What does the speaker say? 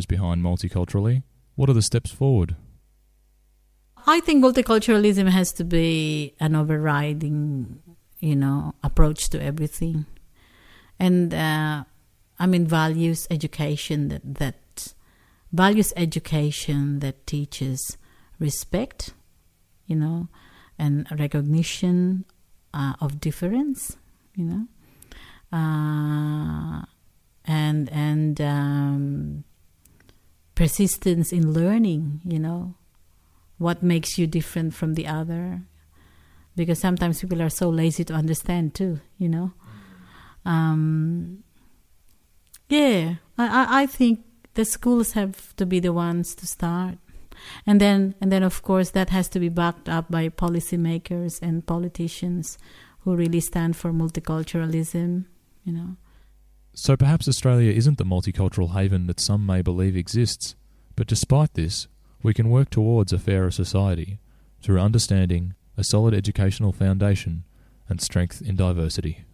lies behind Multiculturally? What are the steps forward? I think multiculturalism has to be an overriding, approach to everything. And values education values education that teaches respect, and recognition of difference, and persistence in learning, what makes you different from the other, because sometimes people are so lazy to understand too, I think the schools have to be the ones to start, and then of course that has to be backed up by policymakers and politicians who really stand for multiculturalism. So perhaps Australia isn't the multicultural haven that some may believe exists, but despite this, we can work towards a fairer society through understanding, a solid educational foundation, and strength in diversity.